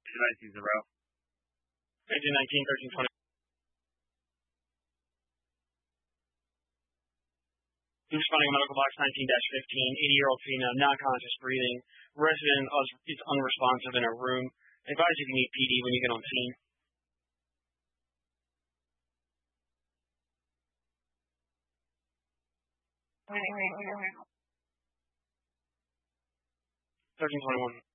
Device user row. 1919, 1320. Responding medical box 19-15, 80-year-old female, non-conscious breathing. Resident is unresponsive in a room. Advise if you need PD when you get on scene. Wait. 1321.